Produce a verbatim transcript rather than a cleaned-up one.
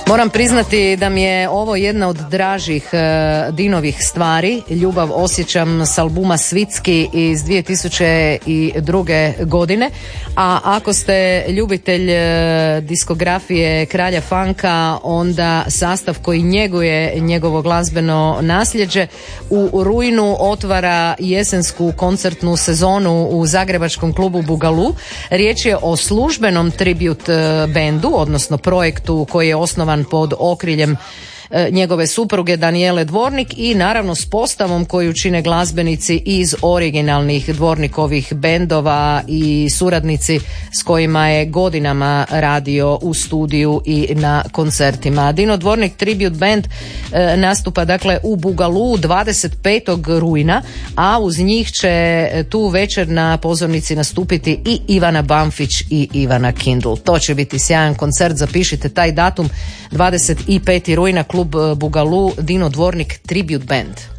Moram priznati da mi je ovo jedna od dražih uh, Dinovih stvari. Ljubav osjećam s albuma Svitski iz dvije tisuće druge. godine. A ako ste ljubitelj uh, diskografije kralja funka, onda sastav koji njeguje njegovo glazbeno nasljeđe u rujnu otvara jesensku koncertnu sezonu u zagrebačkom klubu Bugalu. Riječ je o službenom tribute uh, bendu, odnosno projektu koji je osnovan pod okriljem njegove supruge Danijele Dvornik i naravno s postavom koju čine glazbenici iz originalnih Dvornikovih bendova i suradnici s kojima je godinama radio u studiju i na koncertima. Dino Dvornik Tribute Band e, nastupa dakle u Bugalu dvadeset petog rujna, a uz njih će tu večer na pozornici nastupiti i Ivana Banfić i Ivana Kindl. To će biti sjajan koncert, zapišite taj datum, dvadeset petog rujna klub Bugalu, Dino Dvornik Tribute Band.